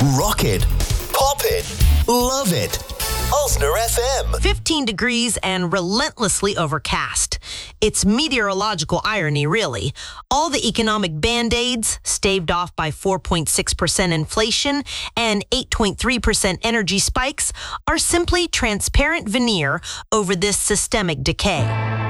Rock it. Pop it. Love it. Osner FM. 15 degrees and relentlessly overcast. It's meteorological irony, really. All the economic band-aids, staved off by 4.6% inflation and 8.3% energy spikes, are simply transparent veneer over this systemic decay.